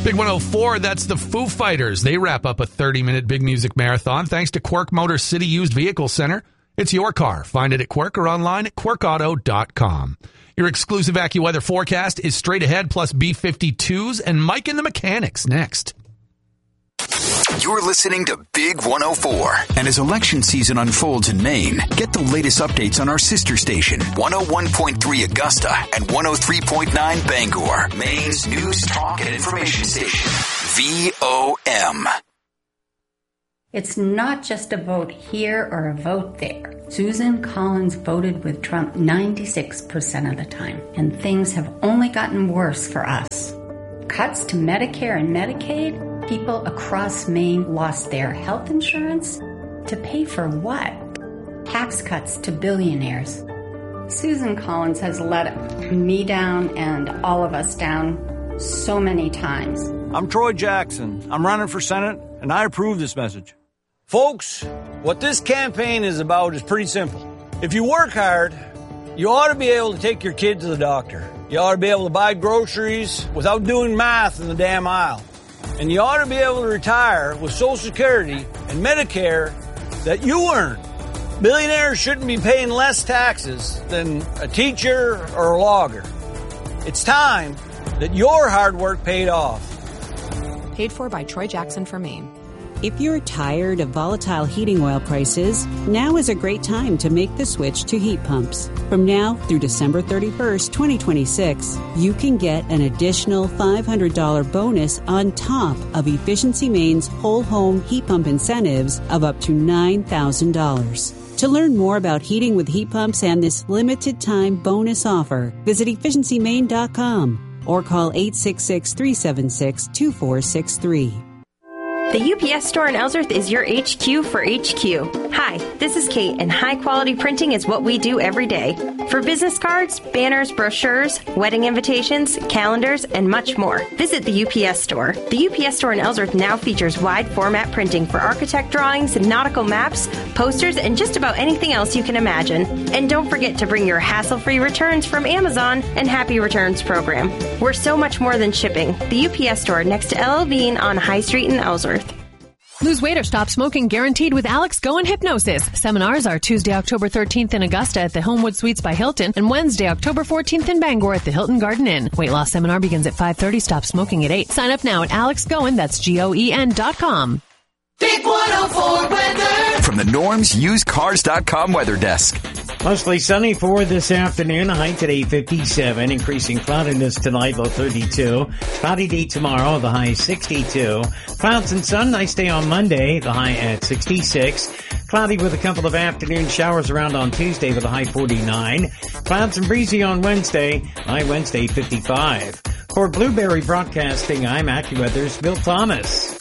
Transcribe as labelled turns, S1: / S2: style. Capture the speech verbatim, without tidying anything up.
S1: Big one oh four, that's the Foo Fighters. They wrap up a thirty-minute big music marathon thanks to Quirk Motor City Used Vehicle Center. It's your car. Find it at Quirk or online at quirk auto dot com. Your exclusive AccuWeather forecast is straight ahead, plus B fifty-twos and Mike and the Mechanics next.
S2: You're listening to Big one oh four. And as election season unfolds in Maine, get the latest updates on our sister station, one oh one point three Augusta and one oh three point nine Bangor, Maine's news, talk, and information station. V O M.
S3: It's not just a vote here or a vote there. Susan Collins voted with Trump ninety-six percent of the time, and things have only gotten worse for us. Cuts to Medicare and Medicaid. People across Maine lost their health insurance. To pay for what? Tax cuts to billionaires. Susan Collins has let me down and all of us down so many times.
S4: I'm Troy Jackson. I'm running for Senate, and I approve this message. Folks, what this campaign is about is pretty simple. If you work hard, you ought to be able to take your kid to the doctor. You ought to be able to buy groceries without doing math in the damn aisle. And you ought to be able to retire with Social Security and Medicare that you earn. Billionaires shouldn't be paying less taxes than a teacher or a logger. It's time that your hard work paid off.
S5: Paid for by Troy Jackson for Maine.
S6: If you're tired of volatile heating oil prices, now is a great time to make the switch to heat pumps. From now through December thirty-first, twenty twenty-six, you can get an additional five hundred dollars bonus on top of Efficiency Maine's whole home heat pump incentives of up to nine thousand dollars. To learn more about heating with heat pumps and this limited time bonus offer, visit efficiency maine dot com or call eight six six, three seven six, two four six three.
S7: The U P S store in Ellsworth is your H Q for H Q. Hi, this is Kate, and high-quality printing is what we do every day. For business cards, banners, brochures, wedding invitations, calendars, and much more, visit the U P S store. The U P S store in Ellsworth now features wide-format printing for architect drawings, nautical maps, posters, and just about anything else you can imagine. And don't forget to bring your hassle-free returns from Amazon and Happy Returns program. We're so much more than shipping. The U P S store next to L L Bean on High Street in Ellsworth.
S8: Lose weight or stop smoking guaranteed with Alex Goen Hypnosis. Seminars are Tuesday, October thirteenth in Augusta at the Homewood Suites by Hilton and Wednesday, October fourteenth in Bangor at the Hilton Garden Inn. Weight loss seminar begins at five thirty. Stop smoking at eight. Sign up now at Alex Goen, that's G O E N dot com.
S9: Big one oh four weather.
S2: From the Norms Used Cars dot com weather desk.
S10: Mostly sunny for this afternoon. A high today fifty-seven. Increasing cloudiness tonight, low thirty-two. Cloudy day tomorrow, the high sixty-two. Clouds and sun, nice day on Monday, the high at sixty-six. Cloudy with a couple of afternoon showers around on Tuesday with a high forty-nine. Clouds and breezy on Wednesday, high Wednesday fifty-five. For Blueberry Broadcasting, I'm AccuWeather's Bill Thomas.